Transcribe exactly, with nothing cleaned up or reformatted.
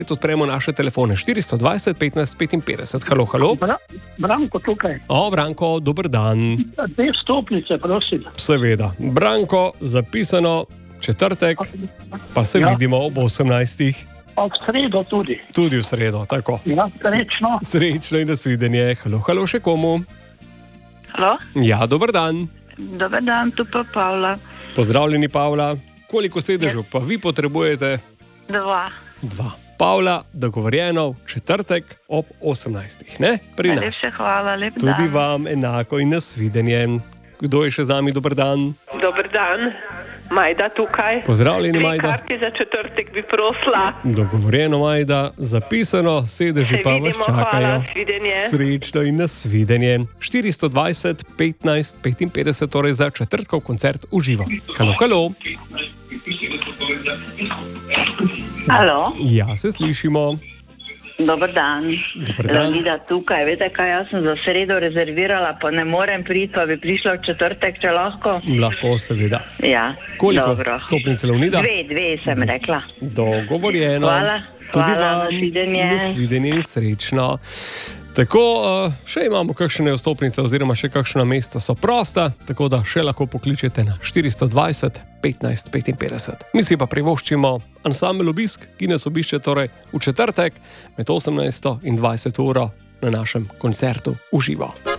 Odpremo naše telefone štiristo dvajset petnajst petinpetdeset. Halo, halo. Bra, Branko tukaj. O, Branko, dober dan. Dve stopnice, prosim. Seveda. Branko, zapisano četrtek, pa se Ja. vidimo ob osemnajstih. A v sredo tudi. Tudi v sredo, tako. Ja, srečno. Srečno in nasvidenje. Halo, halo še komu. Halo, Ja, dober dan. dober dan, tu pa Pavla. Pozdravljeni, Pavla. Koliko sedežev pa vi potrebujete? Dva. Dva. Pavla, dogovorjeno v četrtek ob osemnajstih, ne? Pri nas. Najlepša hvala, lep Tudi dan. vam enako in nasvidenje. Kdo je še z nami? Dober dan. Dober dan, Majda tukaj. Pozdravljeni, Dve Majda. karti za četrtek bi prosila. Dogovorjeno, Majda, zapisano, sedeži Se pa vas vidimo, čakajo. hvala, svidenje. Srečno in nasvidenje. štiristo dvajset petnajst petinpetdeset, torej za četrtkov koncert v živo. Halo, halo. Halo, Ja, se slišimo. dober dan. Dober dan. Leonida tukaj. Veste kaj, jaz sem za sredo rezervirala, pa ne morem priti, pa bi prišla v četrtek, če lahko. Lahko, seveda. Ja, Koliko dobro. stopnic Leonida? Dve, dve sem rekla. Dogovorjeno. Hvala, Tudi hvala, vam. nasvidenje. Nasvidenje in srečno. Tako, uh, še imamo kakšne vstopnice oziroma še kakšna mesta so prosta, tako da še lahko pokličete na štiristo dvajset petnajst petinpetdeset. Mi si pa privoščimo ansambel Obisk, ki nas obišče torej v četrtek med osemnajsto in dvajseto uro na našem koncertu v živo.